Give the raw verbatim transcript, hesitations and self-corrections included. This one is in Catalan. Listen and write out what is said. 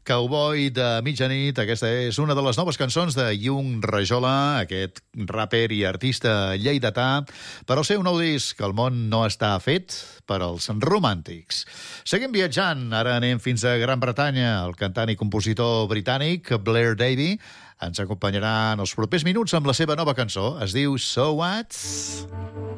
Cowboy de mitjanit. Aquesta és una de les noves cançons de Yung Rajola, aquest raper i artista lleidatà, per al seu nou disc, El món no està fet per als romàntics. Seguim viatjant. Ara anem fins a Gran Bretanya. El cantant i compositor britànic Blair Davey ens acompanyarà en els propers minuts amb la seva nova cançó. Es diu So What?